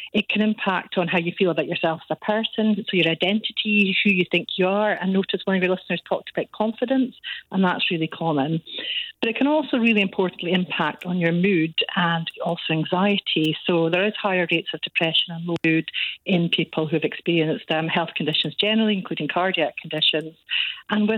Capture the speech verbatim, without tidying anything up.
It can impact on how you feel about yourself as a person, so your identity, who you think you are. And notice one of your listeners talked about confidence, and that's really common. But it can also really importantly impact on your mood and also anxiety. So there is higher rates of depression and low mood in people who've experienced um, health conditions generally, including cardiac conditions. And with